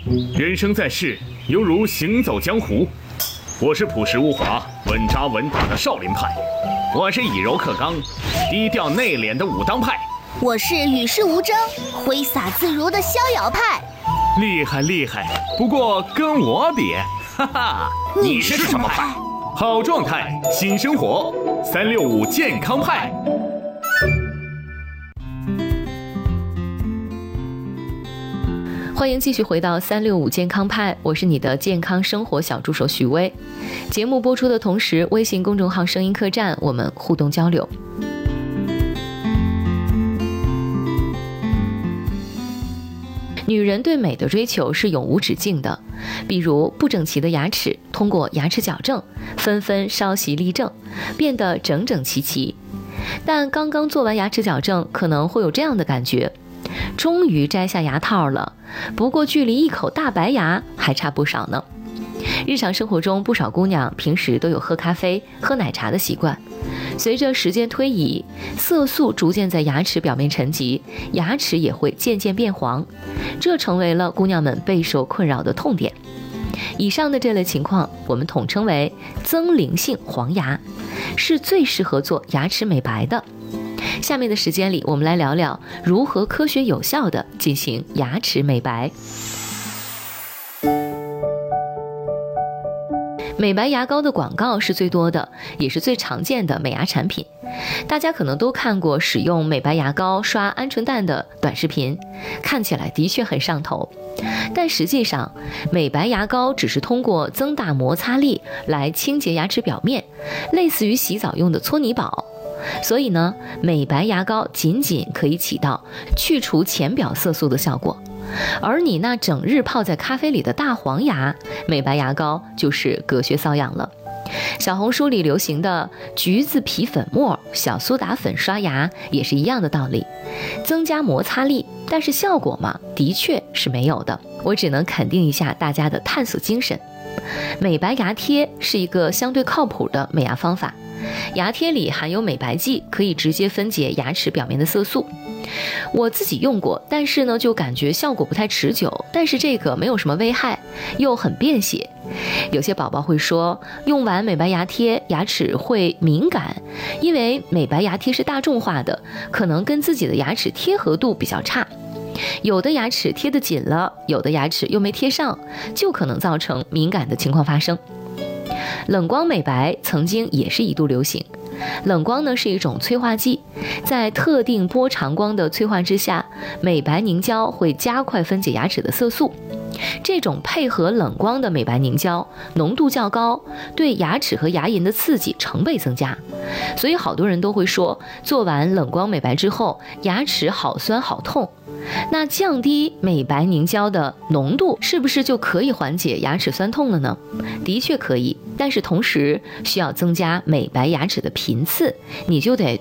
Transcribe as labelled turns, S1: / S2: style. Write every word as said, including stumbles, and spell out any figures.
S1: 人生在世，犹如行走江湖。我是朴实无华、稳扎稳打的少林派，我是以柔克刚、低调内敛的武当派，
S2: 我是与世无争、挥洒自如的逍遥派。
S1: 厉害厉害，不过跟我比，哈哈，
S2: 你是什么派？
S1: 好状态，新生活，三六五健康派。
S3: 欢迎继续回到三六五健康派，我是你的健康生活小助手许巍。节目播出的同时，微信公众号声音客栈我们互动交流。女人对美的追求是永无止境的，比如不整齐的牙齿，通过牙齿矫正，纷纷稍息立正，变得整整齐齐。但刚刚做完牙齿矫正，可能会有这样的感觉，终于摘下牙套了，不过距离一口大白牙还差不少呢。日常生活中，不少姑娘平时都有喝咖啡、喝奶茶的习惯。随着时间推移，色素逐渐在牙齿表面沉积，牙齿也会渐渐变黄，这成为了姑娘们备受困扰的痛点。以上的这类情况，我们统称为增龄性黄牙，是最适合做牙齿美白的。下面的时间里，我们来聊聊如何科学有效地进行牙齿美白。美白牙膏的广告是最多的，也是最常见的美牙产品。大家可能都看过使用美白牙膏刷鹌鹑蛋的短视频，看起来的确很上头。但实际上，美白牙膏只是通过增大摩擦力来清洁牙齿表面，类似于洗澡用的搓泥宝。所以呢，美白牙膏仅仅可以起到去除浅表色素的效果，而你那整日泡在咖啡里的大黄牙，美白牙膏就是隔靴搔痒了。小红书里流行的橘子皮粉末、小苏打粉刷牙也是一样的道理，增加摩擦力，但是效果嘛，的确是没有的。我只能肯定一下大家的探索精神。美白牙贴是一个相对靠谱的美牙方法，牙贴里含有美白剂，可以直接分解牙齿表面的色素。我自己用过，但是呢就感觉效果不太持久，但是这个没有什么危害，又很便携。有些宝宝会说，用完美白牙贴牙齿会敏感，因为美白牙贴是大众化的，可能跟自己的牙齿贴合度比较差，有的牙齿贴得紧了，有的牙齿又没贴上，就可能造成敏感的情况发生。冷光美白曾经也是一度流行。冷光呢是一种催化剂，在特定波长光的催化之下，美白凝胶会加快分解牙齿的色素。这种配合冷光的美白凝胶浓度较高，对牙齿和牙龈的刺激成倍增加，所以好多人都会说，做完冷光美白之后，牙齿好酸好痛。那降低美白凝胶的浓度，是不是就可以缓解牙齿酸痛了呢？的确可以，但是同时需要增加美白牙齿的频次，你就得